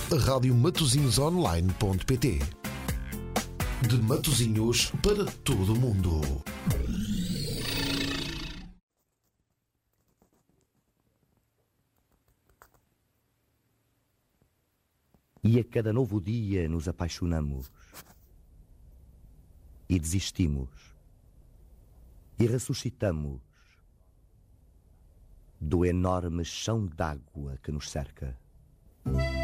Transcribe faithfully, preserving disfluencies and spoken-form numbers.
rádio matosinhos online ponto pt. De Matosinhos para todo o mundo. E a cada novo dia nos apaixonamos e desistimos e ressuscitamos do enorme chão d'água que nos cerca.